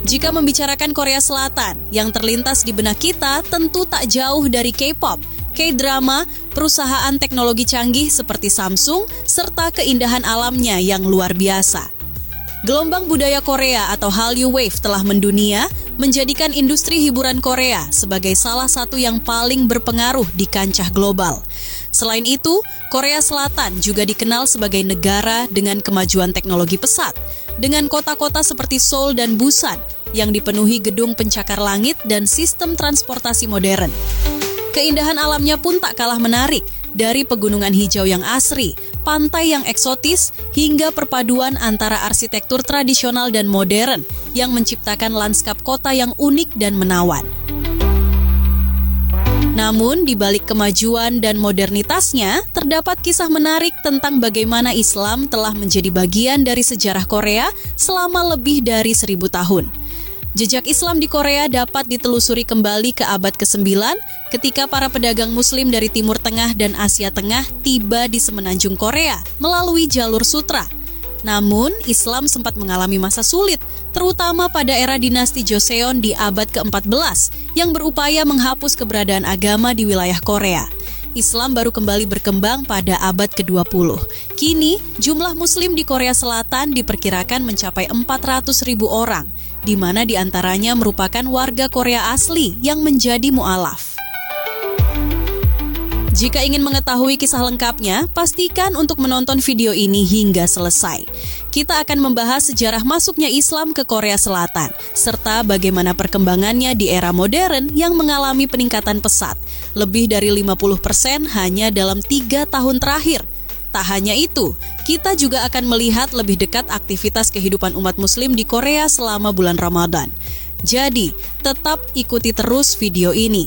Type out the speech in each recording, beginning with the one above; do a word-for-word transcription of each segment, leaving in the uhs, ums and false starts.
Jika membicarakan Korea Selatan, yang terlintas di benak kita tentu tak jauh dari K-pop, K-drama, perusahaan teknologi canggih seperti Samsung, serta keindahan alamnya yang luar biasa. Gelombang budaya Korea atau Hallyu Wave telah mendunia, menjadikan industri hiburan Korea sebagai salah satu yang paling berpengaruh di kancah global. Selain itu, Korea Selatan juga dikenal sebagai negara dengan kemajuan teknologi pesat, dengan kota-kota seperti Seoul dan Busan yang dipenuhi gedung pencakar langit dan sistem transportasi modern. Keindahan alamnya pun tak kalah menarik, dari pegunungan hijau yang asri, pantai yang eksotis, hingga perpaduan antara arsitektur tradisional dan modern yang menciptakan lanskap kota yang unik dan menawan. Namun, di balik kemajuan dan modernitasnya, terdapat kisah menarik tentang bagaimana Islam telah menjadi bagian dari sejarah Korea selama lebih dari seribu tahun. Jejak Islam di Korea dapat ditelusuri kembali ke abad kesembilan ketika para pedagang Muslim dari Timur Tengah dan Asia Tengah tiba di semenanjung Korea melalui jalur sutra. Namun, Islam sempat mengalami masa sulit, terutama pada era dinasti Joseon di abad keempat belas yang berupaya menghapus keberadaan agama di wilayah Korea. Islam baru kembali berkembang pada abad kedua puluh. Kini, jumlah Muslim di Korea Selatan diperkirakan mencapai empat ratus ribu orang, di mana diantaranya merupakan warga Korea asli yang menjadi mu'alaf. Jika ingin mengetahui kisah lengkapnya, pastikan untuk menonton video ini hingga selesai. Kita akan membahas sejarah masuknya Islam ke Korea Selatan, serta bagaimana perkembangannya di era modern yang mengalami peningkatan pesat, lebih dari lima puluh persen hanya dalam tiga tahun terakhir. Tak hanya itu, kita juga akan melihat lebih dekat aktivitas kehidupan umat Muslim di Korea selama bulan Ramadan. Jadi, tetap ikuti terus video ini.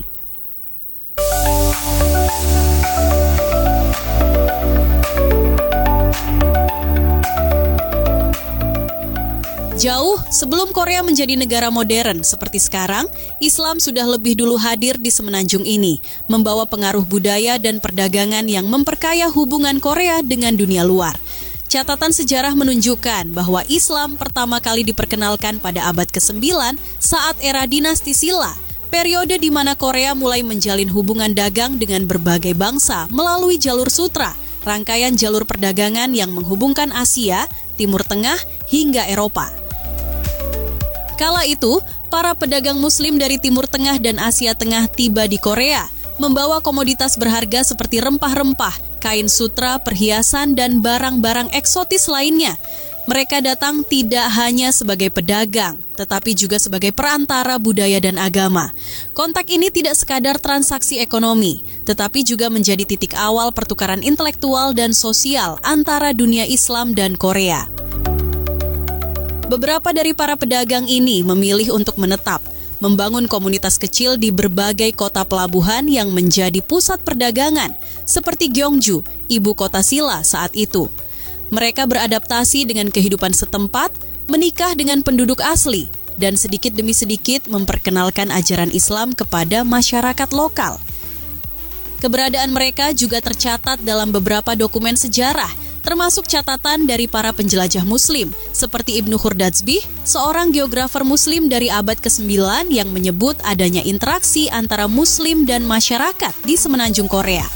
Jauh sebelum Korea menjadi negara modern seperti sekarang, Islam sudah lebih dulu hadir di semenanjung ini, membawa pengaruh budaya dan perdagangan yang memperkaya hubungan Korea dengan dunia luar. Catatan sejarah menunjukkan bahwa Islam pertama kali diperkenalkan pada abad kesembilan saat era dinasti Silla, periode di mana Korea mulai menjalin hubungan dagang dengan berbagai bangsa melalui jalur sutra, rangkaian jalur perdagangan yang menghubungkan Asia, Timur Tengah, hingga Eropa. Kala itu, para pedagang Muslim dari Timur Tengah dan Asia Tengah tiba di Korea, membawa komoditas berharga seperti rempah-rempah, kain sutra, perhiasan, dan barang-barang eksotis lainnya. Mereka datang tidak hanya sebagai pedagang, tetapi juga sebagai perantara budaya dan agama. Kontak ini tidak sekadar transaksi ekonomi, tetapi juga menjadi titik awal pertukaran intelektual dan sosial antara dunia Islam dan Korea. Beberapa dari para pedagang ini memilih untuk menetap, membangun komunitas kecil di berbagai kota pelabuhan yang menjadi pusat perdagangan, seperti Gyeongju, ibu kota Silla saat itu. Mereka beradaptasi dengan kehidupan setempat, menikah dengan penduduk asli, dan sedikit demi sedikit memperkenalkan ajaran Islam kepada masyarakat lokal. Keberadaan mereka juga tercatat dalam beberapa dokumen sejarah, termasuk catatan dari para penjelajah Muslim, seperti Ibnu Khurdatsbih, seorang geografer Muslim dari abad kesembilan yang menyebut adanya interaksi antara Muslim dan masyarakat di semenanjung Korea.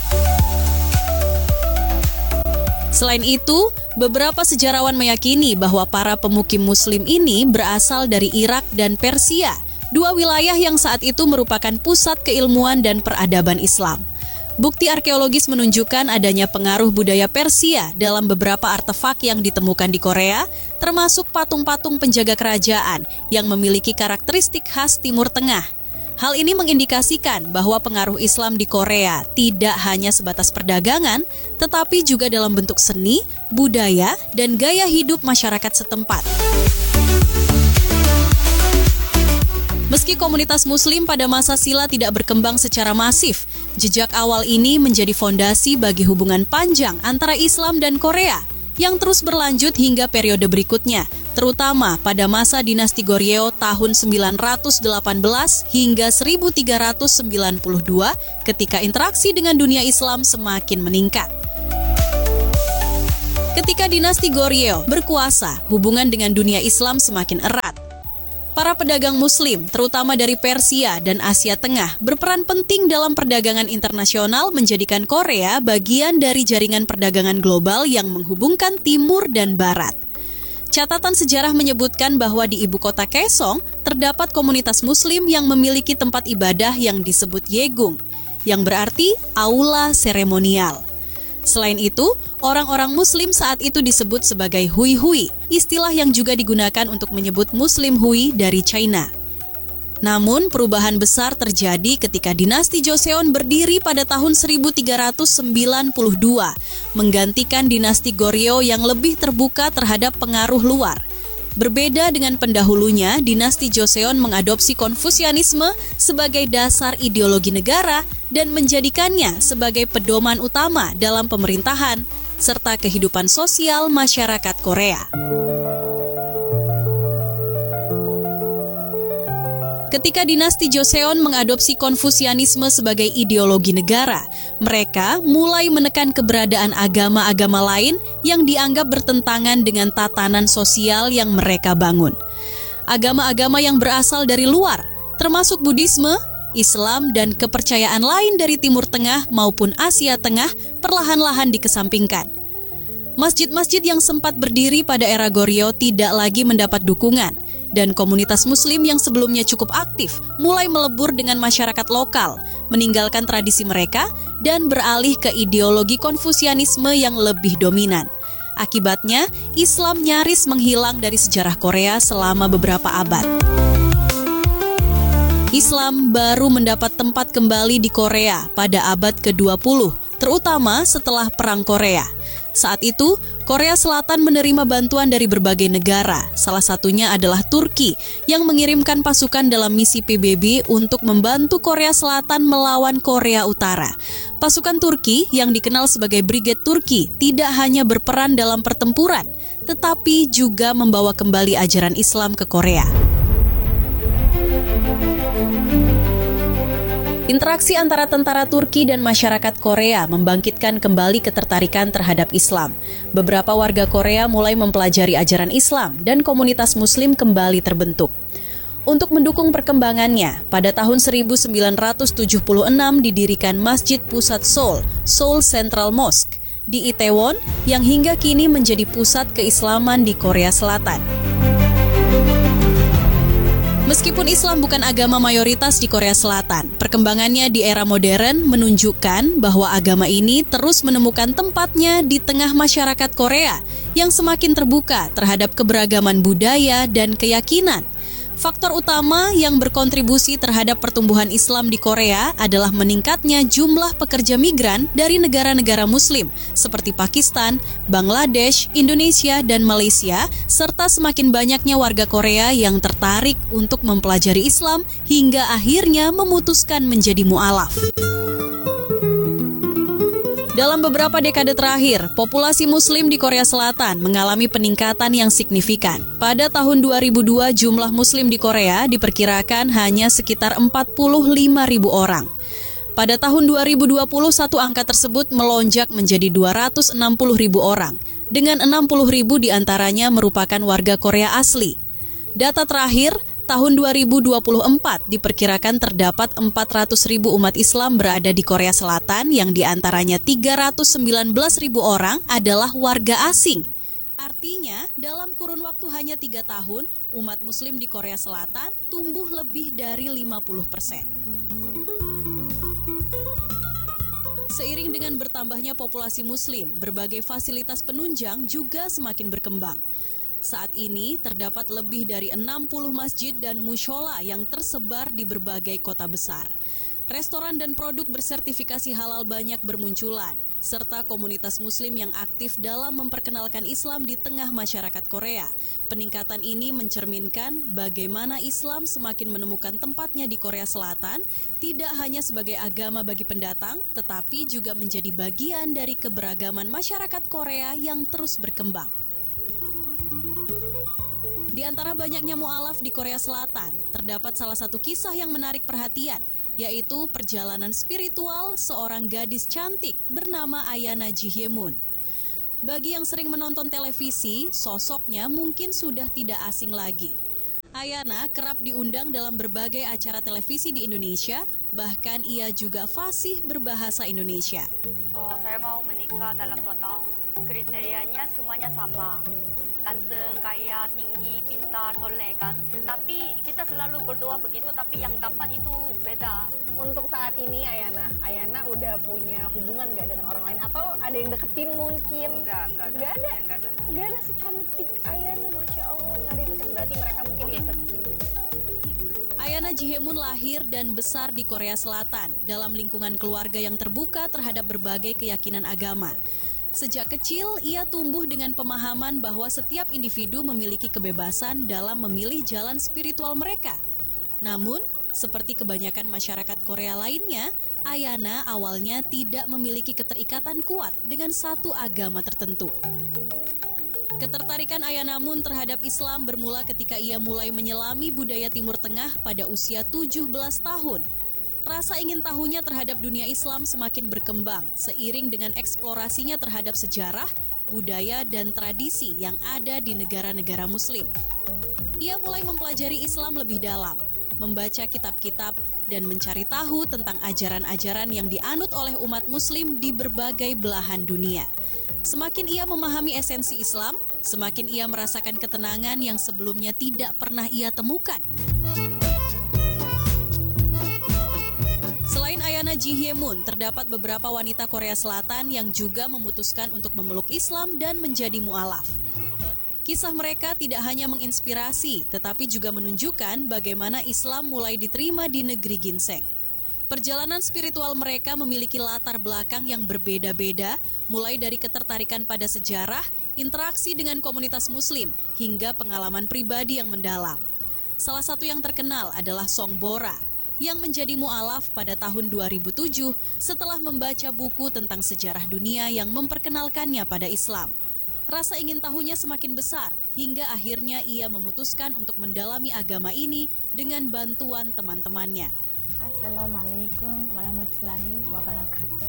Selain itu, beberapa sejarawan meyakini bahwa para pemukim Muslim ini berasal dari Irak dan Persia, dua wilayah yang saat itu merupakan pusat keilmuan dan peradaban Islam. Bukti arkeologis menunjukkan adanya pengaruh budaya Persia dalam beberapa artefak yang ditemukan di Korea, termasuk patung-patung penjaga kerajaan yang memiliki karakteristik khas Timur Tengah. Hal ini mengindikasikan bahwa pengaruh Islam di Korea tidak hanya sebatas perdagangan, tetapi juga dalam bentuk seni, budaya, dan gaya hidup masyarakat setempat. Meski komunitas Muslim pada masa Silla tidak berkembang secara masif, jejak awal ini menjadi fondasi bagi hubungan panjang antara Islam dan Korea yang terus berlanjut hingga periode berikutnya, terutama pada masa dinasti Goryeo tahun sembilan ratus delapan belas hingga seribu tiga ratus sembilan puluh dua ketika interaksi dengan dunia Islam semakin meningkat. Ketika dinasti Goryeo berkuasa, hubungan dengan dunia Islam semakin erat. Para pedagang Muslim, terutama dari Persia dan Asia Tengah, berperan penting dalam perdagangan internasional menjadikan Korea bagian dari jaringan perdagangan global yang menghubungkan Timur dan Barat. Catatan sejarah menyebutkan bahwa di ibu kota Kaesong terdapat komunitas Muslim yang memiliki tempat ibadah yang disebut Yegung, yang berarti aula seremonial. Selain itu, orang-orang Muslim saat itu disebut sebagai Hui-Hui, istilah yang juga digunakan untuk menyebut Muslim Hui dari China. Namun, perubahan besar terjadi ketika dinasti Joseon berdiri pada tahun seribu tiga ratus sembilan puluh dua, menggantikan dinasti Goryeo yang lebih terbuka terhadap pengaruh luar. Berbeda dengan pendahulunya, dinasti Joseon mengadopsi Konfusianisme sebagai dasar ideologi negara dan menjadikannya sebagai pedoman utama dalam pemerintahan serta kehidupan sosial masyarakat Korea. Ketika dinasti Joseon mengadopsi Konfusianisme sebagai ideologi negara, mereka mulai menekan keberadaan agama-agama lain yang dianggap bertentangan dengan tatanan sosial yang mereka bangun. Agama-agama yang berasal dari luar, termasuk Buddhisme, Islam, dan kepercayaan lain dari Timur Tengah maupun Asia Tengah perlahan-lahan dikesampingkan. Masjid-masjid yang sempat berdiri pada era Goryeo tidak lagi mendapat dukungan, dan komunitas Muslim yang sebelumnya cukup aktif mulai melebur dengan masyarakat lokal, meninggalkan tradisi mereka dan beralih ke ideologi Konfusianisme yang lebih dominan. Akibatnya, Islam nyaris menghilang dari sejarah Korea selama beberapa abad. Islam baru mendapat tempat kembali di Korea pada abad kedua puluh, terutama setelah Perang Korea. Saat itu, Korea Selatan menerima bantuan dari berbagai negara, salah satunya adalah Turki, yang mengirimkan pasukan dalam misi P B B untuk membantu Korea Selatan melawan Korea Utara. Pasukan Turki, yang dikenal sebagai Brigade Turki, tidak hanya berperan dalam pertempuran, tetapi juga membawa kembali ajaran Islam ke Korea. Interaksi antara tentara Turki dan masyarakat Korea membangkitkan kembali ketertarikan terhadap Islam. Beberapa warga Korea mulai mempelajari ajaran Islam dan komunitas Muslim kembali terbentuk. Untuk mendukung perkembangannya, pada tahun seribu sembilan ratus tujuh puluh enam didirikan Masjid Pusat Seoul, Seoul Central Mosque, di Itaewon yang hingga kini menjadi pusat keislaman di Korea Selatan. Meskipun Islam bukan agama mayoritas di Korea Selatan, perkembangannya di era modern menunjukkan bahwa agama ini terus menemukan tempatnya di tengah masyarakat Korea yang semakin terbuka terhadap keberagaman budaya dan keyakinan. Faktor utama yang berkontribusi terhadap pertumbuhan Islam di Korea adalah meningkatnya jumlah pekerja migran dari negara-negara Muslim seperti Pakistan, Bangladesh, Indonesia, dan Malaysia, serta semakin banyaknya warga Korea yang tertarik untuk mempelajari Islam hingga akhirnya memutuskan menjadi mu'alaf. Dalam beberapa dekade terakhir, populasi Muslim di Korea Selatan mengalami peningkatan yang signifikan. Pada tahun dua ribu dua, jumlah Muslim di Korea diperkirakan hanya sekitar empat puluh lima ribu orang. Pada tahun dua ribu dua puluh satu, angka tersebut melonjak menjadi dua ratus enam puluh ribu orang, dengan enam puluh ribu diantaranya merupakan warga Korea asli. Data terakhir, tahun dua ribu dua puluh empat diperkirakan terdapat empat ratus ribu umat Islam berada di Korea Selatan yang diantaranya tiga ratus sembilan belas ribu orang adalah warga asing. Artinya, dalam kurun waktu hanya tiga tahun, umat Muslim di Korea Selatan tumbuh lebih dari lima puluh persen. Seiring dengan bertambahnya populasi Muslim, berbagai fasilitas penunjang juga semakin berkembang. Saat ini terdapat lebih dari enam puluh masjid dan mushola yang tersebar di berbagai kota besar. Restoran dan produk bersertifikasi halal banyak bermunculan, serta komunitas Muslim yang aktif dalam memperkenalkan Islam di tengah masyarakat Korea. Peningkatan ini mencerminkan bagaimana Islam semakin menemukan tempatnya di Korea Selatan, tidak hanya sebagai agama bagi pendatang, tetapi juga menjadi bagian dari keberagaman masyarakat Korea yang terus berkembang. Di antara banyaknya mu'alaf di Korea Selatan, terdapat salah satu kisah yang menarik perhatian, yaitu perjalanan spiritual seorang gadis cantik bernama Ayana Ji-hyemun. Bagi yang sering menonton televisi, sosoknya mungkin sudah tidak asing lagi. Ayana kerap diundang dalam berbagai acara televisi di Indonesia, bahkan ia juga fasih berbahasa Indonesia. Oh, saya mau menikah dalam dua tahun. Kriterianya semuanya sama. Ganteng, kaya, tinggi, pintar, soleh kan. Tapi kita selalu berdoa begitu, tapi yang dapat itu beda. Untuk saat ini Ayana, Ayana udah punya hubungan nggak dengan orang lain? Atau ada yang deketin mungkin? Enggak, enggak ada. Nggak ada? Ya, enggak ada. Nggak ada secantik Ayana, Masya Allah. Nggak ada yang deket, berarti mereka mungkin insecure. Ayana Jihemun lahir dan besar di Korea Selatan dalam lingkungan keluarga yang terbuka terhadap berbagai keyakinan agama. Sejak kecil, ia tumbuh dengan pemahaman bahwa setiap individu memiliki kebebasan dalam memilih jalan spiritual mereka. Namun, seperti kebanyakan masyarakat Korea lainnya, Ayana awalnya tidak memiliki keterikatan kuat dengan satu agama tertentu. Ketertarikan Ayana Mun terhadap Islam bermula ketika ia mulai menyelami budaya Timur Tengah pada usia tujuh belas tahun. Rasa ingin tahunya terhadap dunia Islam semakin berkembang seiring dengan eksplorasinya terhadap sejarah, budaya, dan tradisi yang ada di negara-negara Muslim. Ia mulai mempelajari Islam lebih dalam, membaca kitab-kitab, dan mencari tahu tentang ajaran-ajaran yang dianut oleh umat Muslim di berbagai belahan dunia. Semakin ia memahami esensi Islam, semakin ia merasakan ketenangan yang sebelumnya tidak pernah ia temukan. Selain Ayana Jihemun, terdapat beberapa wanita Korea Selatan yang juga memutuskan untuk memeluk Islam dan menjadi mu'alaf. Kisah mereka tidak hanya menginspirasi, tetapi juga menunjukkan bagaimana Islam mulai diterima di negeri ginseng. Perjalanan spiritual mereka memiliki latar belakang yang berbeda-beda, mulai dari ketertarikan pada sejarah, interaksi dengan komunitas Muslim, hingga pengalaman pribadi yang mendalam. Salah satu yang terkenal adalah Song Bora, yang menjadi mu'alaf pada tahun dua ribu tujuh setelah membaca buku tentang sejarah dunia yang memperkenalkannya pada Islam. Rasa ingin tahunya semakin besar, hingga akhirnya ia memutuskan untuk mendalami agama ini dengan bantuan teman-temannya. Assalamualaikum warahmatullahi wabarakatuh.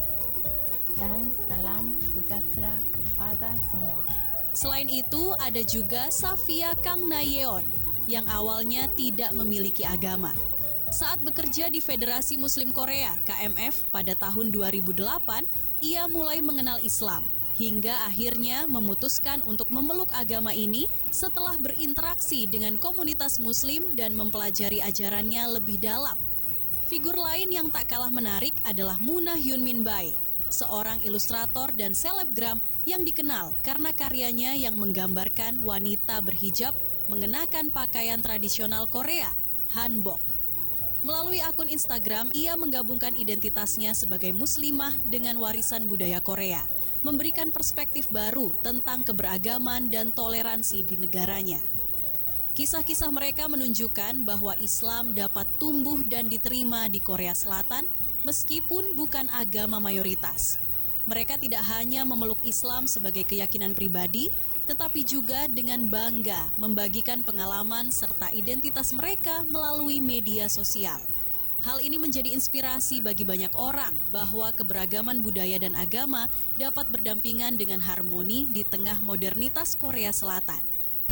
Dan salam sejahtera kepada semua. Selain itu, ada juga Safia Kang Nayeon, yang awalnya tidak memiliki agama. Saat bekerja di Federasi Muslim Korea (K M F) pada tahun dua ribu delapan, ia mulai mengenal Islam, hingga akhirnya memutuskan untuk memeluk agama ini setelah berinteraksi dengan komunitas Muslim dan mempelajari ajarannya lebih dalam. Figur lain yang tak kalah menarik adalah Moona Hyunmin Bae, seorang ilustrator dan selebgram yang dikenal karena karyanya yang menggambarkan wanita berhijab mengenakan pakaian tradisional Korea, hanbok. Melalui akun Instagram, ia menggabungkan identitasnya sebagai muslimah dengan warisan budaya Korea, memberikan perspektif baru tentang keberagaman dan toleransi di negaranya. Kisah-kisah mereka menunjukkan bahwa Islam dapat tumbuh dan diterima di Korea Selatan meskipun bukan agama mayoritas. Mereka tidak hanya memeluk Islam sebagai keyakinan pribadi, tetapi juga dengan bangga membagikan pengalaman serta identitas mereka melalui media sosial. Hal ini menjadi inspirasi bagi banyak orang bahwa keberagaman budaya dan agama dapat berdampingan dengan harmoni di tengah modernitas Korea Selatan.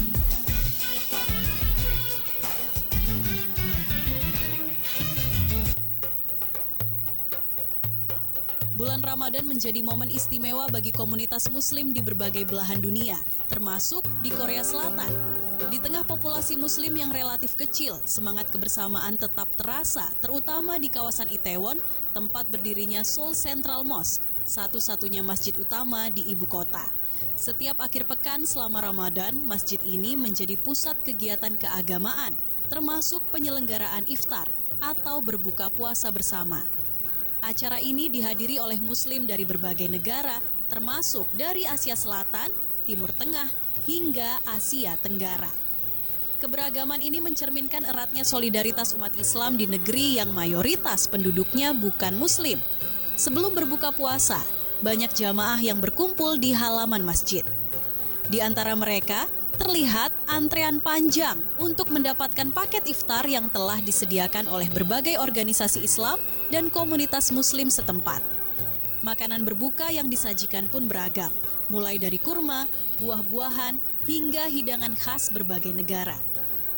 Bulan Ramadan menjadi momen istimewa bagi komunitas Muslim di berbagai belahan dunia, termasuk di Korea Selatan. Di tengah populasi Muslim yang relatif kecil, semangat kebersamaan tetap terasa, terutama di kawasan Itaewon, tempat berdirinya Seoul Central Mosque, satu-satunya masjid utama di ibu kota. Setiap akhir pekan selama Ramadan, masjid ini menjadi pusat kegiatan keagamaan, termasuk penyelenggaraan iftar atau berbuka puasa bersama. Acara ini dihadiri oleh Muslim dari berbagai negara, termasuk dari Asia Selatan, Timur Tengah, hingga Asia Tenggara. Keberagaman ini mencerminkan eratnya solidaritas umat Islam di negeri yang mayoritas penduduknya bukan Muslim. Sebelum berbuka puasa, banyak jamaah yang berkumpul di halaman masjid. Di antara mereka, terlihat antrean panjang untuk mendapatkan paket iftar yang telah disediakan oleh berbagai organisasi Islam dan komunitas Muslim setempat. Makanan berbuka yang disajikan pun beragam, mulai dari kurma, buah-buahan, hingga hidangan khas berbagai negara.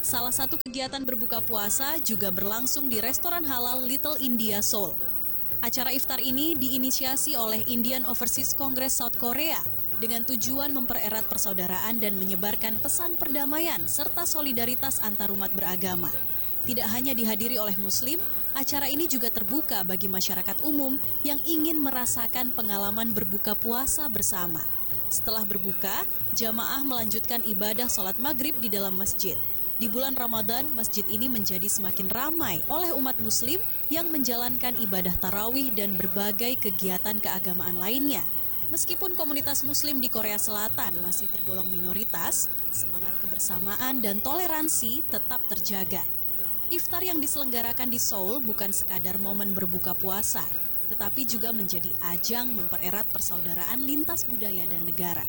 Salah satu kegiatan berbuka puasa juga berlangsung di restoran halal Little India Seoul. Acara iftar ini diinisiasi oleh Indian Overseas Congress South Korea dengan tujuan mempererat persaudaraan dan menyebarkan pesan perdamaian serta solidaritas antarumat beragama. Tidak hanya dihadiri oleh Muslim, acara ini juga terbuka bagi masyarakat umum yang ingin merasakan pengalaman berbuka puasa bersama. Setelah berbuka, jamaah melanjutkan ibadah sholat maghrib di dalam masjid. Di bulan Ramadan, masjid ini menjadi semakin ramai oleh umat Muslim yang menjalankan ibadah tarawih dan berbagai kegiatan keagamaan lainnya. Meskipun komunitas Muslim di Korea Selatan masih tergolong minoritas, semangat kebersamaan dan toleransi tetap terjaga. Iftar yang diselenggarakan di Seoul bukan sekadar momen berbuka puasa, tetapi juga menjadi ajang mempererat persaudaraan lintas budaya dan negara.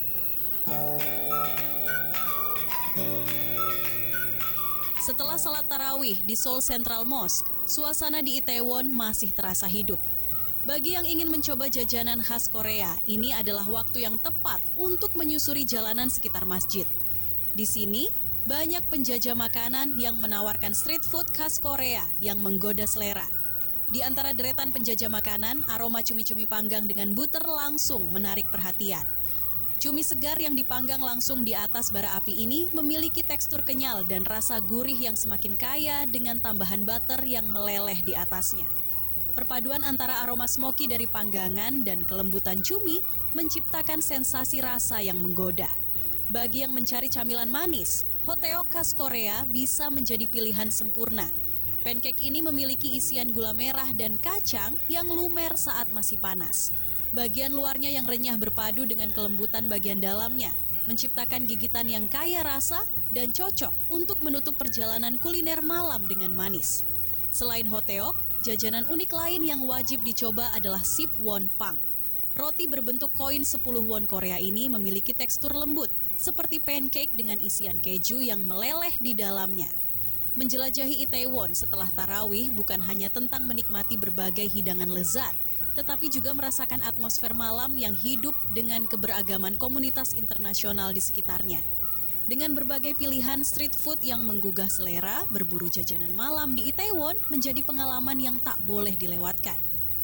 Setelah salat tarawih di Seoul Central Mosque, suasana di Itaewon masih terasa hidup. Bagi yang ingin mencoba jajanan khas Korea, ini adalah waktu yang tepat untuk menyusuri jalanan sekitar masjid. Di sini, banyak penjajah makanan yang menawarkan street food khas Korea yang menggoda selera. Di antara deretan penjajah makanan, aroma cumi-cumi panggang dengan butter langsung menarik perhatian. Cumi segar yang dipanggang langsung di atas bara api ini memiliki tekstur kenyal dan rasa gurih yang semakin kaya dengan tambahan butter yang meleleh di atasnya. Perpaduan antara aroma smoky dari panggangan dan kelembutan cumi menciptakan sensasi rasa yang menggoda. Bagi yang mencari camilan manis, hoteok khas Korea bisa menjadi pilihan sempurna. Pancake ini memiliki isian gula merah dan kacang yang lumer saat masih panas. Bagian luarnya yang renyah berpadu dengan kelembutan bagian dalamnya, menciptakan gigitan yang kaya rasa dan cocok untuk menutup perjalanan kuliner malam dengan manis. Selain hoteok, jajanan unik lain yang wajib dicoba adalah sip won pang. Roti berbentuk koin sepuluh won Korea ini memiliki tekstur lembut, seperti pancake dengan isian keju yang meleleh di dalamnya. Menjelajahi Itaewon setelah tarawih bukan hanya tentang menikmati berbagai hidangan lezat, tetapi juga merasakan atmosfer malam yang hidup dengan keberagaman komunitas internasional di sekitarnya. Dengan berbagai pilihan street food yang menggugah selera, berburu jajanan malam di Itaewon menjadi pengalaman yang tak boleh dilewatkan.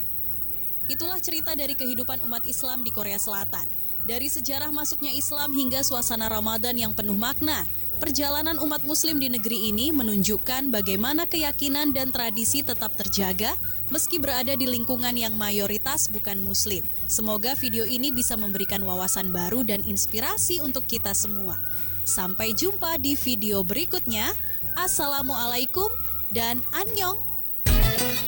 Itulah cerita dari kehidupan umat Islam di Korea Selatan. Dari sejarah masuknya Islam hingga suasana Ramadan yang penuh makna, perjalanan umat Muslim di negeri ini menunjukkan bagaimana keyakinan dan tradisi tetap terjaga meski berada di lingkungan yang mayoritas bukan Muslim. Semoga video ini bisa memberikan wawasan baru dan inspirasi untuk kita semua. Sampai jumpa di video berikutnya. Assalamualaikum dan annyeong.